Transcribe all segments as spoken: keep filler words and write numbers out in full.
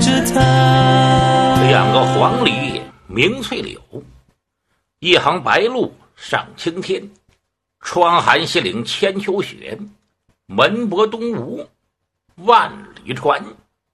着它。 两个黄鹂鸣翠柳，一行白鹭上青天。窗含西岭千秋雪，门泊东吴万里船。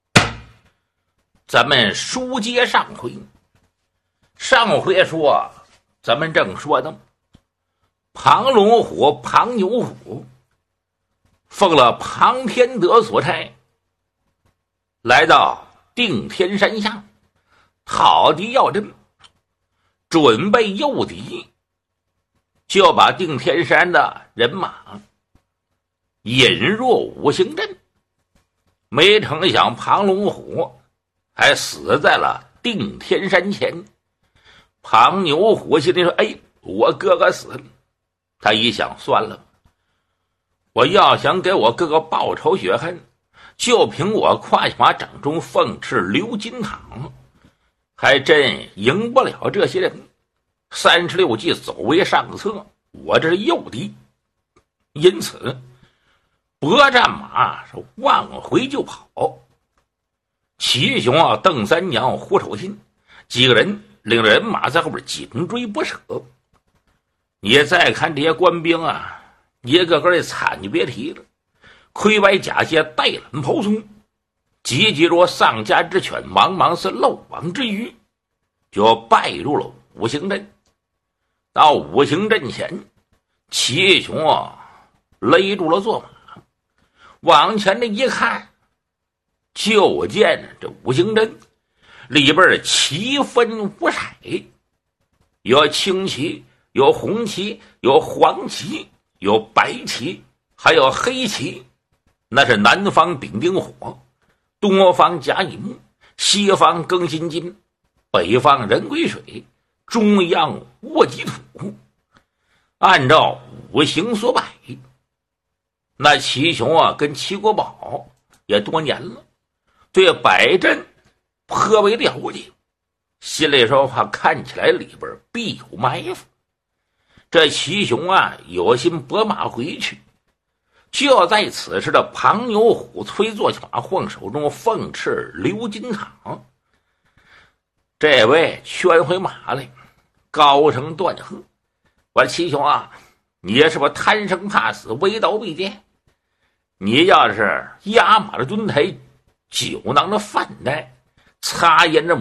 咱们书接上回，上回说咱们正说呢，庞龙虎、庞牛虎奉了庞天德所差，来到定天山下讨敌要阵，准备诱敌，就把定天山的人马引入五行阵。没成想庞龙虎还死在了定天山前。庞牛虎心里说，哎，我哥哥死了。他一想，算了，我要想给我哥哥报仇雪恨，就凭我胯下掌中凤翅鎏金镗，还真赢不了这些人。三十六计走为上策，我这是诱敌。因此拨战马是往回就跑。齐雄啊、邓三娘、胡守信几个人领着人马在后边紧追不舍。你再看这些官兵啊，一个个的惨就别提了，盔白甲械，带懒袍松，急急着丧家之犬，茫茫是漏网之鱼，就败入了五行阵。到五行阵前，齐雄啊勒住了坐马，往前这一看，就见这五行阵里边旗分五彩，有青旗，有红旗，有黄旗，有白旗，还有黑旗。那是南方丙丁火，东方甲乙木，西方庚辛金，北方壬癸水，中央戊己土。按照五行所摆，那齐雄啊跟齐国宝也多年了，对摆阵颇为了解，心里说话看起来里边必有埋伏。这齐雄啊有心拨马回去，就在此时的庞牛虎催坐骑马，晃手中凤翅鎏金镗。这位圈回马来，高声断喝，我说齐雄啊，你是不是贪生怕死，为刀必剑？你要是压马的蹲台，酒囊的饭袋，擦烟着